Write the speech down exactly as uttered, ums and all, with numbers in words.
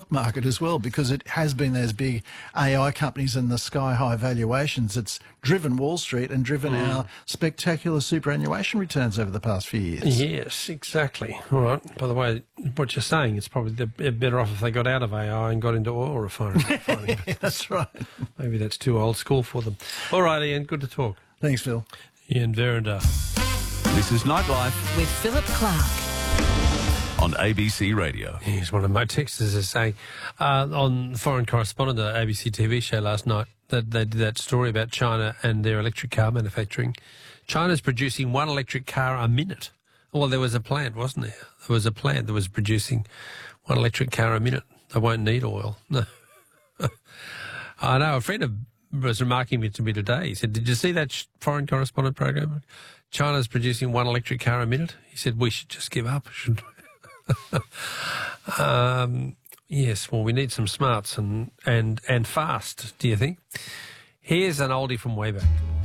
market as well, because it has been those big A I companies and the sky-high valuations. It's driven Wall Street and driven mm. our spectacular superannuation returns over the past few years. Yes, exactly. All right. By the way, what you're saying, it's probably they're better off if they got out of A I and got into oil refining. That's right. Maybe that's too old school for them. All right, Ian, good to talk. Thanks, Phil. Ian Verinder. This is Nightlife with Philip Clark on A B C Radio. Here's one of my texters is saying uh, on Foreign Correspondent, the A B C T V show last night, that they did that story about China and their electric car manufacturing. China's producing one electric car a minute. Well, there was a plant, wasn't there? There was a plant that was producing one electric car a minute. They won't need oil. No. I know. A friend of, was remarking to me today. He said, did you see that Foreign Correspondent program? China's producing one electric car a minute. He said, we should just give up, shouldn't we? um, yes, well, we need some smarts and, and, and fast, do you think? Here's an oldie from way back.